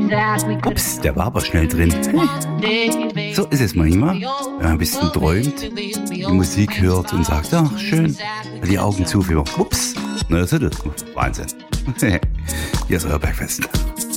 Ups, der war aber schnell drin. So ist es manchmal, wenn man ein bisschen träumt, die Musik hört und sagt, ach schön, die Augen zu, ups, na das ist das. Wahnsinn. Hier ist euer Bergfest.